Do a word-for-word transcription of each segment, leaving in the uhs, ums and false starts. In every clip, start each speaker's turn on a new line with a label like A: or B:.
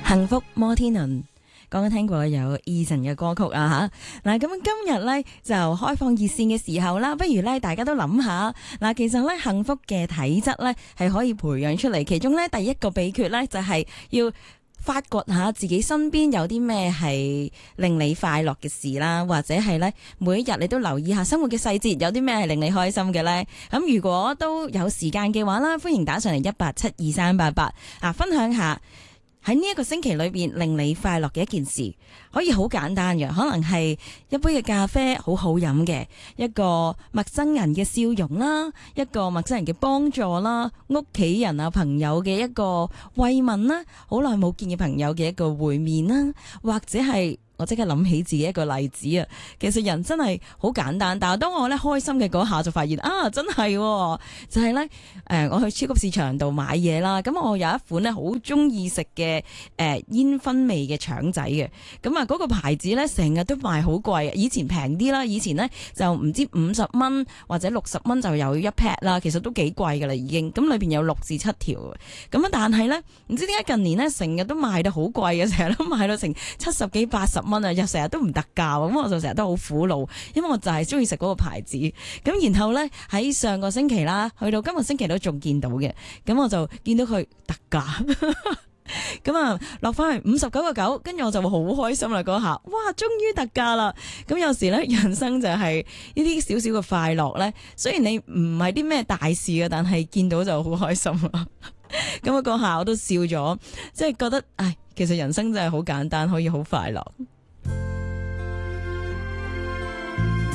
A: 幸福摩天輪。剛剛聽過有 Eason 嘅歌曲啊吓，嗱咁今日咧就開放熱線嘅時候啦，不如咧大家都諗下，嗱其實咧幸福嘅體質咧係可以培養出嚟，其中咧第一個秘訣咧就係要發掘下自己身邊有啲咩係令你快樂嘅事啦，或者係咧每一日你都留意下生活嘅細節，有啲咩係令你開心嘅咧？咁如果都有時間嘅話啦，歡迎打上嚟一八七二三八八啊，分享下喺呢一個星期裏邊令你快樂嘅一件事，可以好簡單嘅，可能係一杯嘅咖啡好好飲嘅，一個陌生人嘅笑容啦，一個陌生人嘅幫助啦，屋企人啊朋友嘅一個慰問啦，好耐冇見嘅朋友嘅一個會面啦，或者係我即刻諗起自己一個例子啊！其實人真係好簡單，但係當我咧開心嘅嗰下就發現啊，真係、哦、就係咧誒，我去超級市場度買嘢啦。咁我有一款咧好中意食嘅誒煙燻味嘅腸仔嘅。咁啊嗰個牌子咧成日都賣好貴，以前平啲啦，以前咧就唔知五十蚊或者六十蚊就有一 pack 啦，其實都幾貴噶啦已經。咁裏邊有六至七條，咁啊但係咧唔知點解近年咧成日都賣到好貴嘅，成日都賣到成七十幾八十蚊啊，又成日都唔特價，咁我就成日都好苦惱，因為我就係中意食嗰個牌子。咁然後咧喺上個星期啦，去到今個星期都仲見到嘅，咁我就見到佢特價，咁啊落翻去五十九個九，跟住我就會好開心啦嗰下，哇，終於特價啦！咁有時咧人生就係呢啲少少嘅快樂咧，雖然你唔係啲咩大事嘅，但係見到就好開心啦。咁啊嗰下我都笑咗，即係覺得唉，其實人生真係好簡單，可以好快樂。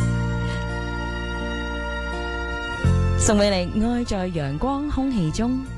A: 送俾你愛在陽光空氣中。